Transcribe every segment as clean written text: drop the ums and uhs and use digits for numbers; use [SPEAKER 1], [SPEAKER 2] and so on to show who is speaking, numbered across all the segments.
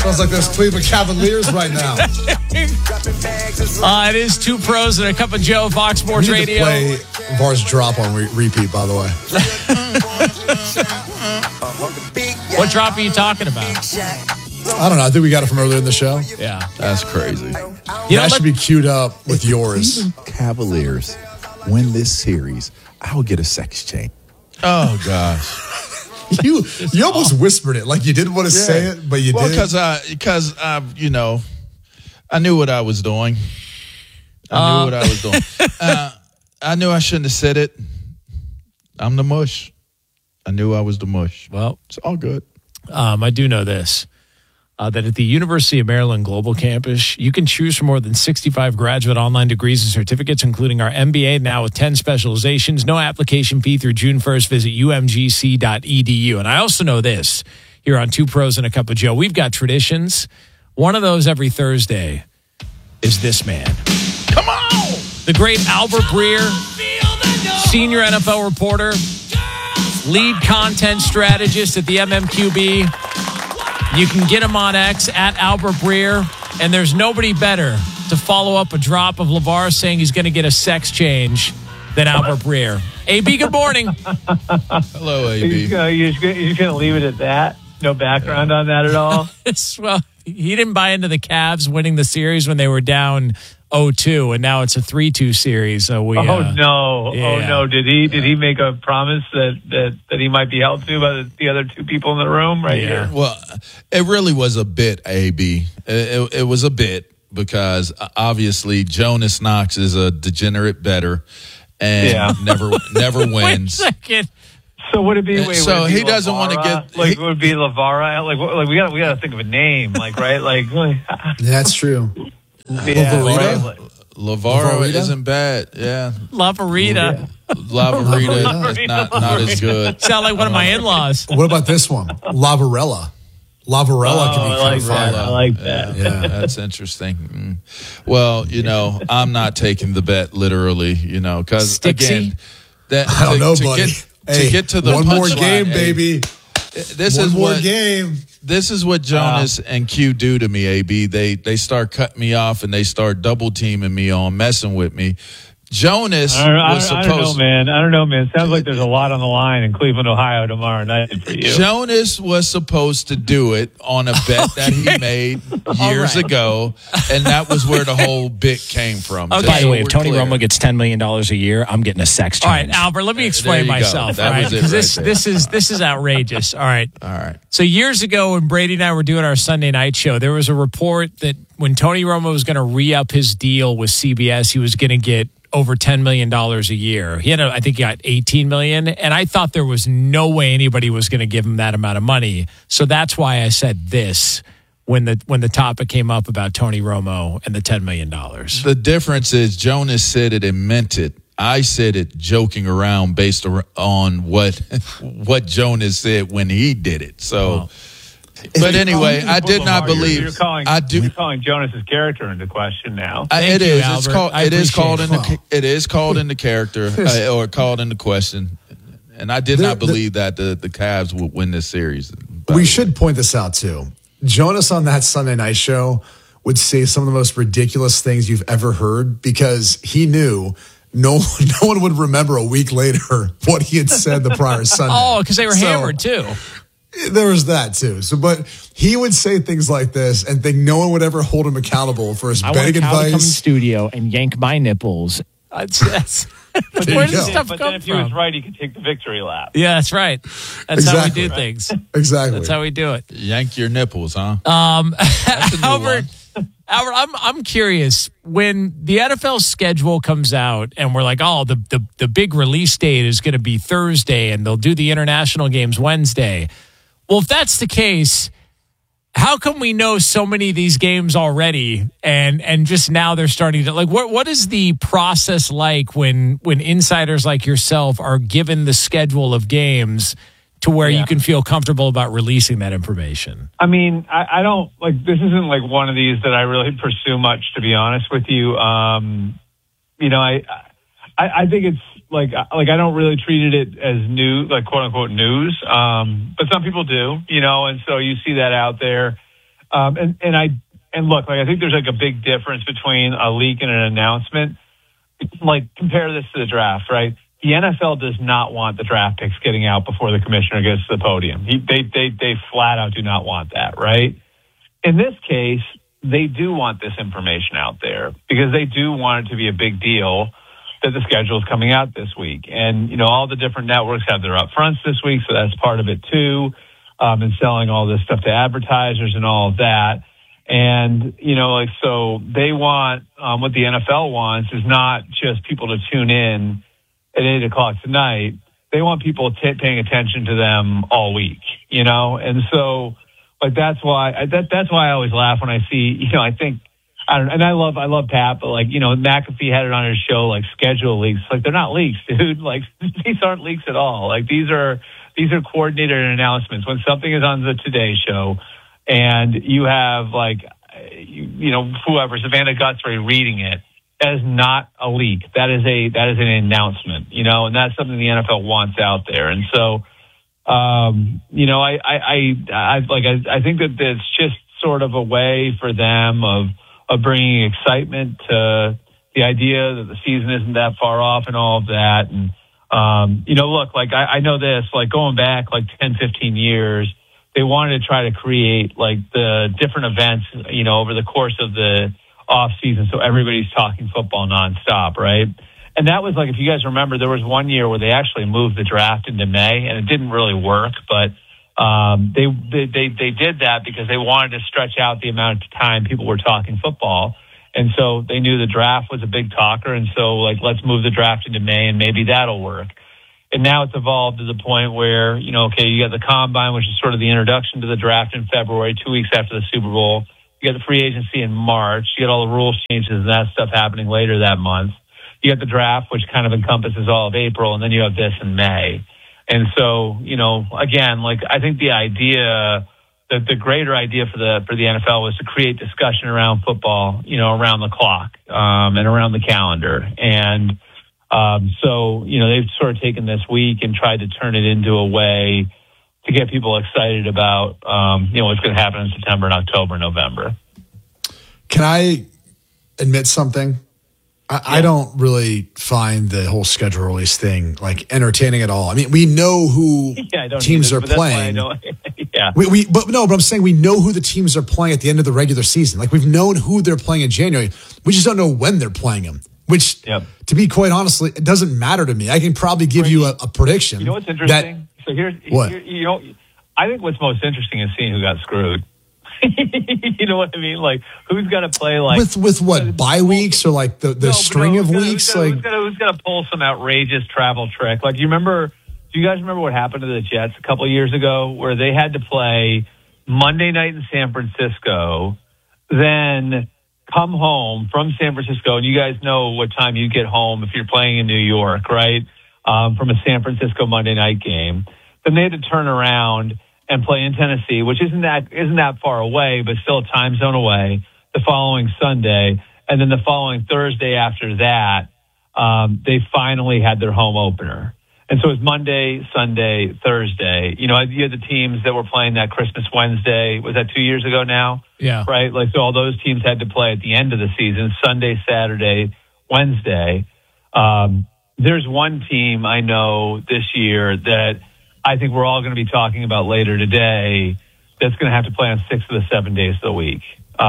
[SPEAKER 1] Sounds like there's Cleveland Cavaliers right now.
[SPEAKER 2] It is Two Pros and a Cup of Joe, Fox Sports
[SPEAKER 1] We need
[SPEAKER 2] Radio.
[SPEAKER 1] to play Var's drop on repeat, by the way.
[SPEAKER 2] What drop are you talking about?
[SPEAKER 1] I don't know. I think we got it from earlier in the show.
[SPEAKER 2] Yeah.
[SPEAKER 3] That's crazy.
[SPEAKER 1] That should be queued up with yours.
[SPEAKER 4] Even Cavaliers win this series, I'll get a sex change.
[SPEAKER 3] Oh, gosh.
[SPEAKER 1] You almost whispered it like you didn't want to say it, but you did.
[SPEAKER 3] Because you know, I knew what I was doing. I knew I shouldn't have said it. I'm the mush. I knew I was the mush.
[SPEAKER 2] Well,
[SPEAKER 3] it's all good.
[SPEAKER 2] I do know this. That at the University of Maryland Global Campus, you can choose from more than 65 graduate online degrees and certificates, including our MBA now with 10 specializations. No application fee through June 1st. Visit umgc.edu. And I also know this here on Two Pros and a Cup of Joe. We've got traditions. One of those every Thursday is this man.
[SPEAKER 3] Come on!
[SPEAKER 2] The great Albert Breer, senior NFL reporter, lead content strategist at the MMQB. You can get him on X at Albert Breer, and there's nobody better to follow up a drop of LeVar saying he's going to get a sex change than Albert Breer. AB, good morning.
[SPEAKER 3] Hello, AB.
[SPEAKER 5] You're just going to leave it at that? No background on that at all?
[SPEAKER 2] Well, he didn't buy into the Cavs winning the series when they were down 0-2, and now it's a 3-2 series. So we.
[SPEAKER 5] No! Did he make a promise that he might be held to by the other two people in the room here?
[SPEAKER 3] Well, it really was a bit, AB. It was a bit because obviously Jonas Knox is a degenerate bettor and never wins.
[SPEAKER 2] Wait a second.
[SPEAKER 5] So would it be?
[SPEAKER 3] He doesn't want to get
[SPEAKER 5] would it be LeVar? Like we got to think of a name, right?
[SPEAKER 1] That's true.
[SPEAKER 3] LeVar isn't bad. Yeah.
[SPEAKER 2] Lavarita.
[SPEAKER 3] Lavarita is not as good.
[SPEAKER 2] Sound like one of my in-laws.
[SPEAKER 1] What about this one? Lavarella. Lavarella can be kind of fun.
[SPEAKER 5] I like that.
[SPEAKER 3] Yeah, that's interesting. Well, I'm not taking the bet literally, because again,
[SPEAKER 1] I don't know, buddy.
[SPEAKER 3] To get to the
[SPEAKER 1] one more
[SPEAKER 3] punchline,
[SPEAKER 1] game, baby.
[SPEAKER 3] This is what Jonas and Q do to me, AB. They start cutting me off and they start double teaming me on messing with me. Jonas was supposed.
[SPEAKER 5] I don't know, man. Sounds like there's a lot on the line in Cleveland, Ohio tomorrow night for you.
[SPEAKER 3] Jonas was supposed to do it on a bet that he made years ago, and that was where the whole bit came from.
[SPEAKER 6] Okay. By the way, if Tony Romo gets $10 million a year, I'm getting a sex change.
[SPEAKER 2] All right, Albert, let me explain myself. Because this is outrageous. All right. So years ago when Brady and I were doing our Sunday night show, there was a report that when Tony Romo was going to re-up his deal with CBS, he was going to get over $10 million a year. He got $18 million, and I thought there was no way anybody was going to give him that amount of money. So that's why I said this when the topic came up about Tony Romo and the $10 million.
[SPEAKER 3] The difference is Jonas said it and meant it. I said it joking around based on what Jonas said when he did it. So. But anyway, I did not believe.
[SPEAKER 5] You're calling Jonas's character into question now.
[SPEAKER 3] It is.
[SPEAKER 2] Albert.
[SPEAKER 3] It is called into character or called into question. And I did not believe that the Cavs would win this series.
[SPEAKER 1] We should point this out too. Jonas on that Sunday night show would say some of the most ridiculous things you've ever heard because he knew no one would remember a week later what he had said the prior Sunday.
[SPEAKER 2] Oh, because they were hammered too.
[SPEAKER 1] There was that too. So, but he would say things like this and think no one would ever hold him accountable for his betting advice.
[SPEAKER 6] I want to come in studio and yank my nipples.
[SPEAKER 2] Where does this stuff come
[SPEAKER 5] then if he was right, he could take the victory lap.
[SPEAKER 2] Yeah, that's right. That's how we do things.
[SPEAKER 1] Exactly.
[SPEAKER 2] That's how we do it.
[SPEAKER 3] Yank your nipples, huh?
[SPEAKER 2] Albert, I'm curious. When the NFL schedule comes out and we're like, oh, the big release date is going to be Thursday and they'll do the international games Wednesday. Well, if that's the case, how come we know so many of these games already and just now they're starting to what is the process like when insiders like yourself are given the schedule of games to where you can feel comfortable about releasing that information?
[SPEAKER 5] I mean, I don't this isn't one of these that I really pursue much, to be honest with you. I think it's I don't really treat it as news, quote unquote news. But some people do, and so you see that out there. And look, like I think there's like a big difference between a leak and an announcement. Like compare this to the draft, right? The NFL does not want the draft picks getting out before the commissioner gets to the podium. They flat out do not want that, right? In this case, they do want this information out there because they do want it to be a big deal that the schedule is coming out this week. And, you know, all the different networks have their upfronts this week, so that's part of it too, and selling all this stuff to advertisers and all of that. And, you know, like, so they want, what the NFL wants is not just people to tune in at 8 o'clock tonight. They want people paying attention to them all week, you know? And so, like, that's why I always laugh when I see, you know, I love Pat, but like, you know, McAfee had it on his show, like schedule leaks. Like, they're not leaks, dude. Like, these aren't leaks at all. Like, these are coordinated announcements. When something is on the Today Show and you have like, you know, whoever, Savannah Guthrie reading it, that is not a leak. That is an announcement, you know, and that's something the NFL wants out there. And so, you know, I think that it's just sort of a way for them of bringing excitement to the idea that the season isn't that far off and all of that. And, you know, look, like I know this, like going back like 10, 15 years, they wanted to try to create like the different events, you know, over the course of the off season. So everybody's talking football nonstop. Right. And that was like, if you guys remember, there was one year where they actually moved the draft into May and it didn't really work, but they did that because they wanted to stretch out the amount of time people were talking football. And so they knew the draft was a big talker. And so like, let's move the draft into May and maybe that'll work. And now it's evolved to the point where, you know, okay, you got the combine, which is sort of the introduction to the draft in February, 2 weeks after the Super Bowl. You got the free agency in March. You got all the rules changes and that stuff happening later that month. You got the draft, which kind of encompasses all of April. And then you have this in May. And so, you know, again, like I think the idea, the greater idea for the NFL was to create discussion around football, you know, around the clock, and around the calendar. And, so, you know, they've sort of taken this week and tried to turn it into a way to get people excited about, you know, what's going to happen in September and October and November.
[SPEAKER 1] Can I admit something? I don't really find the whole schedule release thing like entertaining at all. I mean, we know who teams are playing.
[SPEAKER 5] Yeah.
[SPEAKER 1] But I'm saying we know who the teams are playing at the end of the regular season. Like we've known who they're playing in January. We just don't know when they're playing them. Which, to be quite honestly, it doesn't matter to me. I can probably give you a prediction.
[SPEAKER 5] You know what's interesting? You know, I think what's most interesting is seeing who got screwed. You know what I mean? Like, who's got to play like
[SPEAKER 1] with what bye weeks or like the string of weeks?
[SPEAKER 5] Who's got to pull some outrageous travel trick? Like, do you guys remember what happened to the Jets a couple of years ago, where they had to play Monday night in San Francisco, then come home from San Francisco, and you guys know what time you get home if you're playing in New York, right? From a San Francisco Monday night game. Then they had to turn around and play in Tennessee, which isn't that far away, but still a time zone away, the following Sunday. And then the following Thursday after that, they finally had their home opener. And so it was Monday, Sunday, Thursday. You know, you had the teams that were playing that Christmas Wednesday. Was that 2 years ago now?
[SPEAKER 2] Yeah.
[SPEAKER 5] Right? Like, so all those teams had to play at the end of the season, Sunday, Saturday, Wednesday. There's one team I know this year that I think we're all going to be talking about later today that's going to have to play on 6 of the 7 days of the week.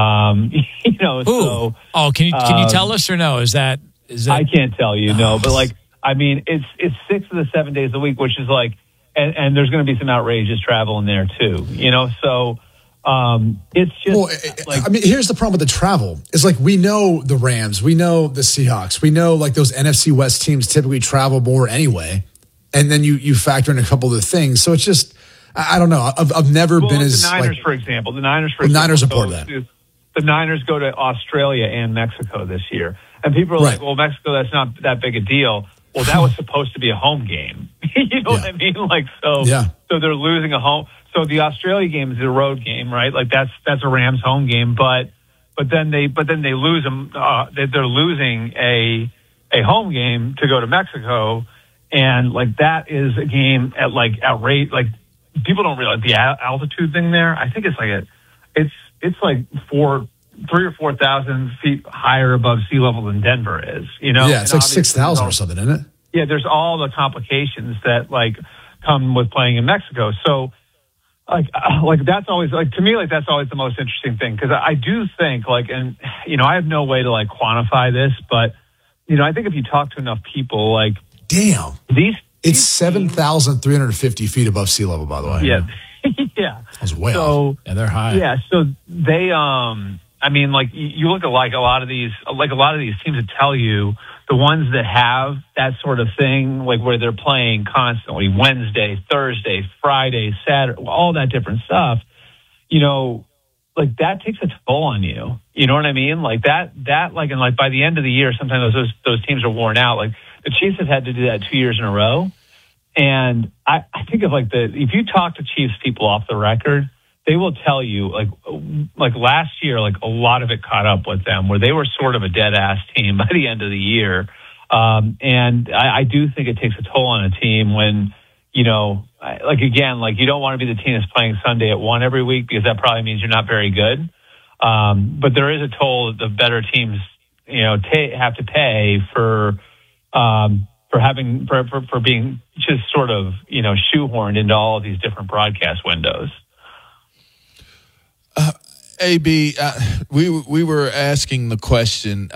[SPEAKER 5] You know, so.
[SPEAKER 2] Oh, can you tell us or no? Is that?
[SPEAKER 5] I can't tell you, no, but like, I mean, it's 6 of the 7 days a week, which is like, and there's going to be some outrageous travel in there too, you know? So, it's just
[SPEAKER 1] I mean, here's the problem with the travel. It's like, we know the Rams, we know the Seahawks, we know like those NFC West teams typically travel more anyway. And then you factor in a couple of the things. So it's just, I don't know. I've never been as
[SPEAKER 5] the Niners, for example. The Niners
[SPEAKER 1] are part of that.
[SPEAKER 5] The Niners go to Australia and Mexico this year. And people are like, well, Mexico, that's not that big a deal. Well, that was supposed to be a home game. You know what I mean? Like, so they're losing a home. So the Australia game is a road game, right? Like that's a Rams home game, but then they lose them. They're losing a home game to go to Mexico. And like, that is a game at like outrage. Like, people don't realize the altitude thing there. I think it's like it's it's like 3,000 or 4,000 feet higher above sea level than Denver is.
[SPEAKER 1] Yeah, it's
[SPEAKER 5] And
[SPEAKER 1] like 6,000 or something, isn't it?
[SPEAKER 5] Yeah, there's all the complications that like come with playing in Mexico. So like that's always like to me like that's always the most interesting thing because I do think like and I have no way to like quantify this, but I think if you talk to enough people, like
[SPEAKER 1] damn, it's 7,350 feet above sea level, by the way.
[SPEAKER 5] Yeah, yeah,
[SPEAKER 1] that was way off.
[SPEAKER 2] Yeah, they're high.
[SPEAKER 5] Yeah, so they I mean, like you look at like a lot of these teams that tell you the ones that have that sort of thing, like where they're playing constantly Wednesday, Thursday, Friday, Saturday, all that different stuff, like that takes a toll on you. You know what I mean? Like that like, and like by the end of the year, sometimes those teams are worn out. Like the Chiefs have had to do that 2 years in a row. And I think of like if you talk to Chiefs people off the record, they will tell you like last year, like a lot of it caught up with them where they were sort of a dead ass team by the end of the year. And I do think it takes a toll on a team when, like again, like you don't want to be the team that's playing Sunday at 1 every week because that probably means you're not very good. But there is a toll that the better teams, have to pay for being just sort of, shoehorned into all of these different broadcast windows.
[SPEAKER 3] AB, we were asking the question,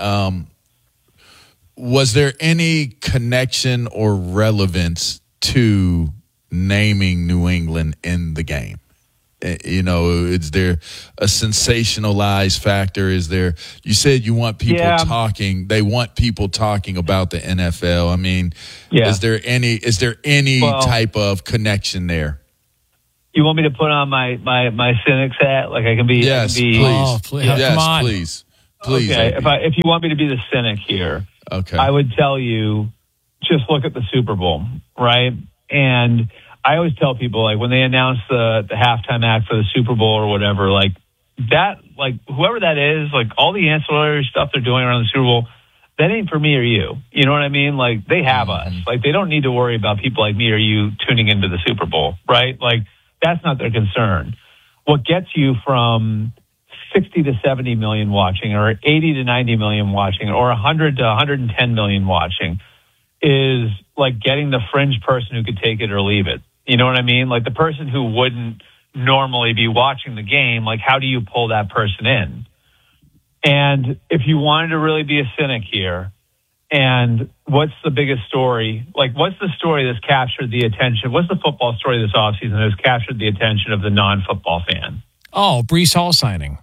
[SPEAKER 3] was there any connection or relevance to naming New England in the game? Is there a sensationalized factor? Is there, you said you want people talking, they want people talking about the NFL. I mean, is there any type of connection there?
[SPEAKER 5] You want me to put on my Cynics hat? Like I can be.
[SPEAKER 3] Yes, please.
[SPEAKER 2] Oh, please.
[SPEAKER 3] Yes,
[SPEAKER 2] come on.
[SPEAKER 3] please.
[SPEAKER 5] Okay. If you want me to be the cynic here,
[SPEAKER 3] okay,
[SPEAKER 5] I would tell you just look at the Super Bowl, right? And I always tell people like when they announce the halftime act for the Super Bowl or whatever, like that, like whoever that is, like all the ancillary stuff they're doing around the Super Bowl, that ain't for me or you. You know what I mean? Like they have us. Like they don't need to worry about people like me or you tuning into the Super Bowl, right? Like. That's not their concern. What gets you from 60 to 70 million watching or 80 to 90 million watching or 100 to 110 million watching is like getting the fringe person who could take it or leave it. You know what I mean? Like the person who wouldn't normally be watching the game, like how do you pull that person in? And if you wanted to really be a cynic here, and what's the biggest story? Like, what's the story that's captured the attention? What's the football story this offseason that has captured the attention of the non-football fan?
[SPEAKER 2] Oh, Breece Hall signing.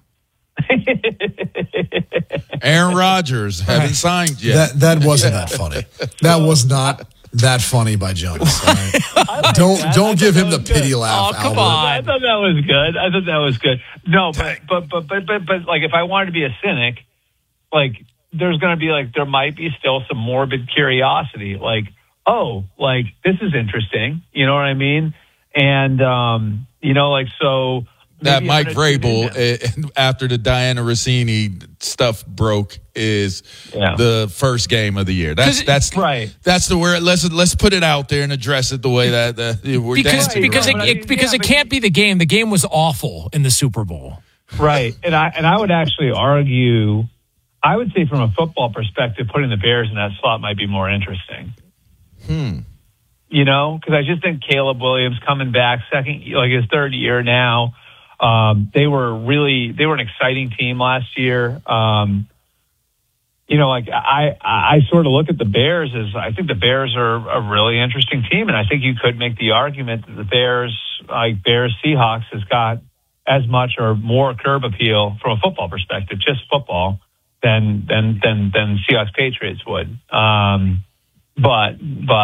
[SPEAKER 3] Aaron Rodgers haven't signed yet.
[SPEAKER 1] That wasn't that funny. That was not that funny by Jonas. Right? Don't give him the pity laugh.
[SPEAKER 2] Oh, come
[SPEAKER 1] Albert.
[SPEAKER 2] on.
[SPEAKER 5] I thought that was good. No, but like if I wanted to be a cynic, like there's going to be like there might be still some morbid curiosity, like like this is interesting. You know what I mean? And like so.
[SPEAKER 3] That Mike Vrabel, after the Diana Rossini stuff broke, is the first game of the year. That's
[SPEAKER 5] right.
[SPEAKER 3] That's the word. Let's put it out there and address it the way that we're
[SPEAKER 2] because it can't be the game. The game was awful in the Super Bowl.
[SPEAKER 5] Right, and I would actually argue. I would say from a football perspective, putting the Bears in that slot might be more interesting. Because I just think Caleb Williams coming back his third year now. They were an exciting team last year. I sort of look at the Bears as I think the Bears are a really interesting team, and I think you could make the argument that the Bears Seahawks has got as much or more curb appeal from a football perspective, just football, than Seahawks Patriots would. But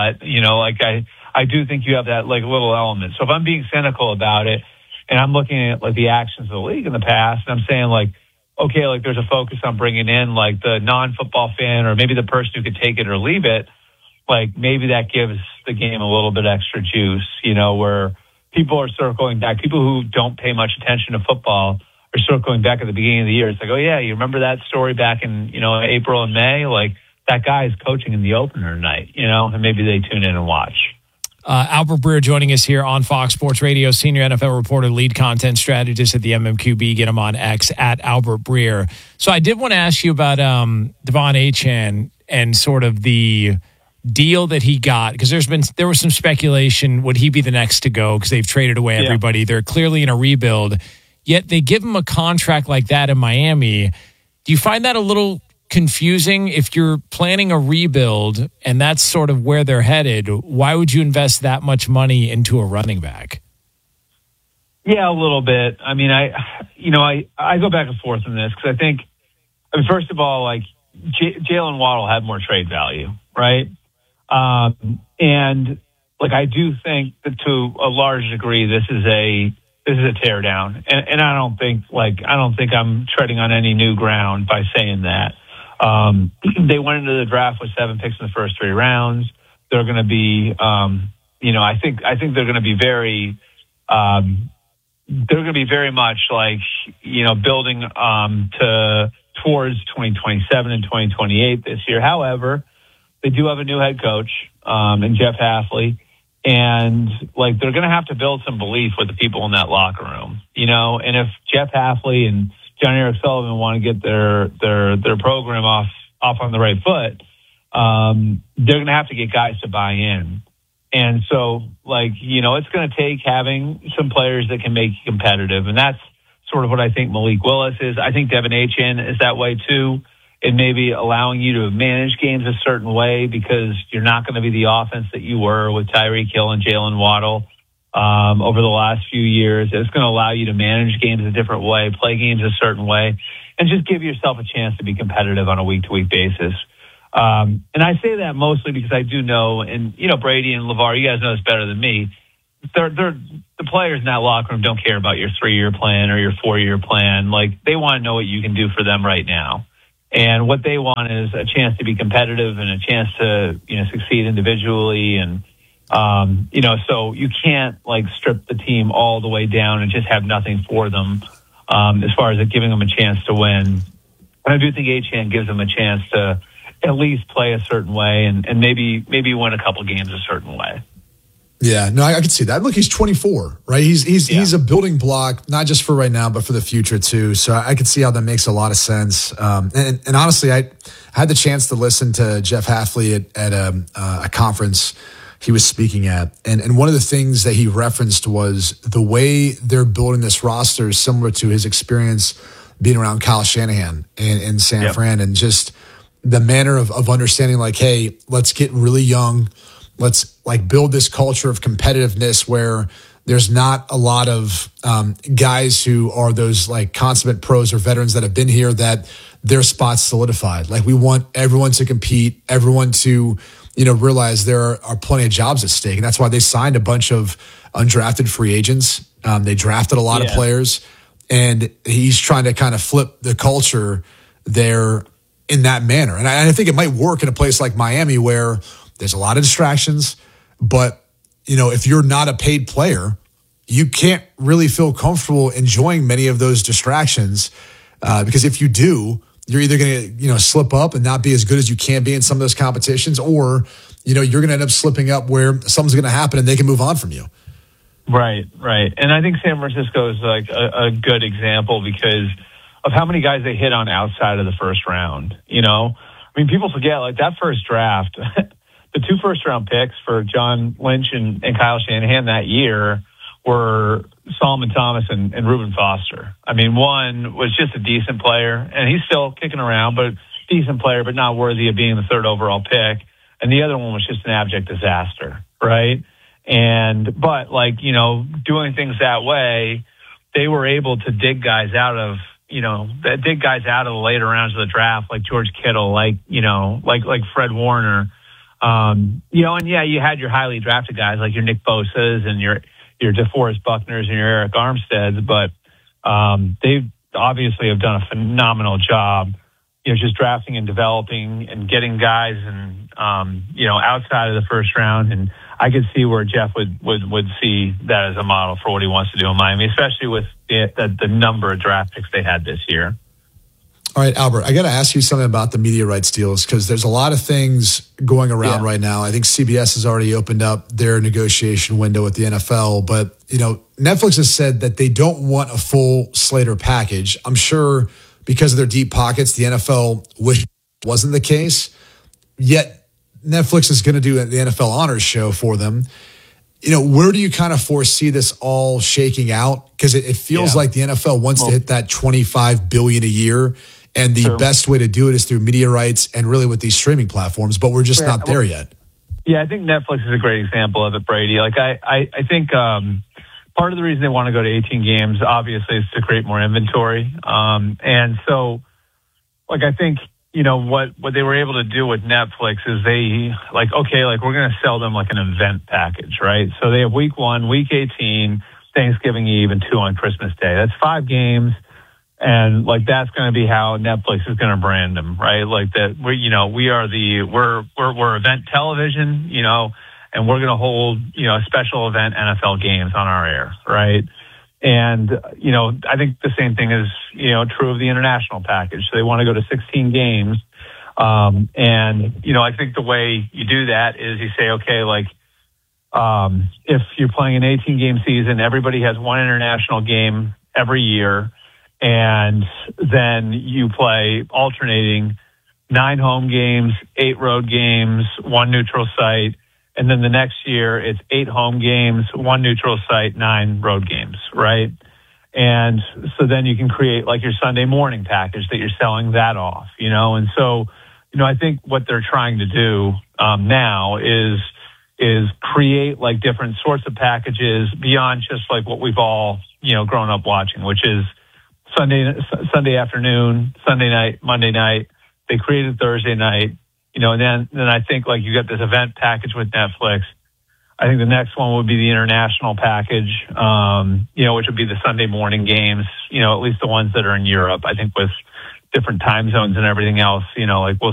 [SPEAKER 5] I do think you have that like little element. So if I'm being cynical about it and I'm looking at like the actions of the league in the past, and I'm saying like, okay, like there's a focus on bringing in like the non-football fan or maybe the person who could take it or leave it. Like maybe that gives the game a little bit extra juice, where people are circling back. People who don't pay much attention to football are circling back at the beginning of the year. It's like, oh yeah, you remember that story back in, April and May? Like that guy is coaching in the opener tonight, and maybe they tune in and watch.
[SPEAKER 2] Albert Breer joining us here on Fox Sports Radio, senior NFL reporter, lead content strategist at the MMQB. Get him on X at Albert Breer. So I did want to ask you about Devon Achane and sort of the deal that he got, because there was some speculation, would he be the next to go, because they've traded away everybody. They're clearly in a rebuild, yet they give him a contract like that in Miami. Do you find that a little confusing? If you're planning a rebuild and that's sort of where they're headed, why would you invest that much money into a running back?
[SPEAKER 5] Yeah, a little bit. I mean, I go back and forth on this because I mean, first of all, like Jalen Waddle had more trade value, right? And like I do think that to a large degree this is a tear down, and I don't think I'm treading on any new ground by saying that. They went into the draft with 7 picks in the first 3 rounds. They're going to be, I think they're going to be very, much like, building towards 2027 and 2028 this year. However, they do have a new head coach, in Jeff Hafley, and like they're going to have to build some belief with the people in that locker room, And if Jeff Hafley and John Eric Sullivan want to get their program off on the right foot, they're going to have to get guys to buy in. And so, it's going to take having some players that can make you competitive. And that's sort of what I think Malik Willis is. I think Devon Achane is that way too. It may be allowing you to manage games a certain way because you're not going to be the offense that you were with Tyreek Hill and Jalen Waddle over the last few years. It's going to allow you to manage games a different way, play games a certain way, and just give yourself a chance to be competitive on a week-to-week basis. And I say that mostly because I do know, and Brady and LeVar, you guys know this better than me. The players in that locker room don't care about your 3-year plan or your 4-year plan. Like, they want to know what you can do for them right now. And what they want is a chance to be competitive and a chance to, succeed individually. And, so you can't strip the team all the way down and just have nothing for them, as far as giving them a chance to win. And I do think Achane gives them a chance to at least play a certain way and maybe win a couple games a certain way.
[SPEAKER 1] Yeah, no, I can see that. Look, he's 24, right? He's a building block, not just for right now, but for the future too. So I can see how that makes a lot of sense. And honestly, I had the chance to listen to Jeff Hafley at a conference he was speaking at. And one of the things that he referenced was the way they're building this roster is similar to his experience being around Kyle Shanahan in San Fran, and just the manner of understanding hey, let's get really young. Let's build this culture of competitiveness where there's not a lot of guys who are those consummate pros or veterans that have been here that their spot's solidified. We want everyone to compete, everyone to, realize there are plenty of jobs at stake. And that's why they signed a bunch of undrafted free agents. They drafted a lot of players, and he's trying to kind of flip the culture there in that manner. And I think it might work in a place like Miami where there's a lot of distractions, but if you're not a paid player, you can't really feel comfortable enjoying many of those distractions, because if you do, you're either going to slip up and not be as good as you can be in some of those competitions, or you're going to end up slipping up where something's going to happen and they can move on from you.
[SPEAKER 5] Right. And I think San Francisco is a good example because of how many guys they hit on outside of the first round. I mean, people forget that first draft. The 2 first-round picks for John Lynch and Kyle Shanahan that year were Solomon Thomas and Reuben Foster. I mean, one was just a decent player, and he's still kicking around, but decent player, but not worthy of being the 3rd overall pick. And the other one was just an abject disaster, right? But doing things that way, they were able to dig guys out of the later rounds of the draft, like George Kittle, like Fred Warner. You had your highly drafted guys like your Nick Bosa's and your DeForest Buckners and your Eric Armsteads, but they obviously have done a phenomenal job, just drafting and developing and getting guys and outside of the first round. And I could see where Jeff would see that as a model for what he wants to do in Miami, especially with the number of draft picks they had this year.
[SPEAKER 1] All right, Albert, I got to ask you something about the media rights deals because there's a lot of things going around right now. I think CBS has already opened up their negotiation window with the NFL, but Netflix has said that they don't want a full Slater package. I'm sure because of their deep pockets, the NFL wish it wasn't the case. Yet Netflix is going to do the NFL Honors Show for them. Where do you kind of foresee this all shaking out? Because it feels like the NFL wants to hit that $25 billion a year, and the best way to do it is through media rights and really with these streaming platforms. But we're just not there yet.
[SPEAKER 5] Yeah, I think Netflix is a great example of it, Brady. Like I think part of the reason they want to go to 18 games, obviously, is to create more inventory. And so, I think. What they were able to do with Netflix is we're going to sell them like an event package, right? So they have week 1, week 18, Thanksgiving Eve, and 2 on Christmas Day. That's 5 games. And that's going to be how Netflix is going to brand them, right? Like that we're event television, and we're going to hold, a special event NFL games on our air, right? And, I think the same thing is, true of the international package. So they want to go to 16 games. I think the way you do that is you say, okay, if you're playing an 18-game season, everybody has 1 international game every year. And then you play alternating 9 home games, 8 road games, 1 neutral site. And then the next year, it's 8 home games, 1 neutral site, 9 road games, right? And so then you can create your Sunday morning package that you're selling that off, And so, I think what they're trying to do now is create different sorts of packages beyond just what we've all, grown up watching, which is Sunday afternoon, Sunday night, Monday night. They created Thursday night. And then I think you got this event package with Netflix. I think the next one would be the international package, which would be the Sunday morning games, at least the ones that are in Europe. I think with different time zones and everything else, we'll